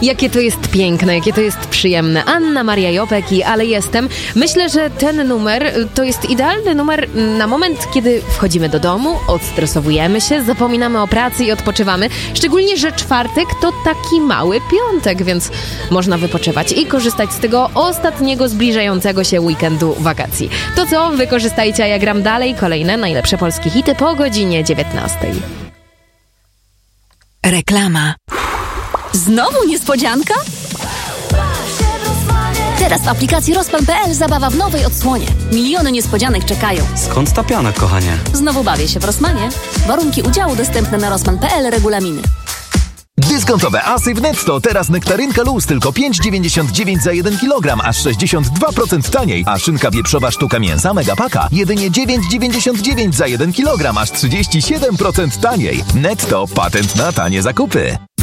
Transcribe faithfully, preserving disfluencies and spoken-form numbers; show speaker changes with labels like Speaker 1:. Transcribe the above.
Speaker 1: Jakie to jest piękne, jakie to jest przyjemne. Anna Maria Jopek i Ale Jestem. Myślę, że ten numer to jest idealny numer na moment, kiedy wchodzimy do domu, odstresowujemy się, zapominamy o pracy i odpoczywamy. Szczególnie, że czwartek to taki mały piątek, więc można wypoczywać i korzystać z tego ostatniego zbliżającego się weekendu wakacji. To co? Wykorzystajcie, a ja gram dalej. Kolejne najlepsze polskie hity po godzinie dziewiętnastej.
Speaker 2: Reklama. Znowu niespodzianka? Teraz w aplikacji Rozpan kropka pe el zabawa w nowej odsłonie. Miliony niespodzianek czekają.
Speaker 3: Skąd ta piana, kochanie?
Speaker 2: Znowu bawię się w Rossmanie. Warunki udziału dostępne na rozpan kropka pe el, regulaminy.
Speaker 4: Dyskontowe asy w Netto. Teraz nektarynka luz tylko pięć dziewięćdziesiąt dziewięć za jeden kilogram, aż sześćdziesiąt dwa procent taniej. A szynka wieprzowa sztuka mięsa Megapaka jedynie dziewięć dziewięćdziesiąt dziewięć za jeden kilogram, aż trzydzieści siedem procent taniej. Netto. Patent na tanie zakupy.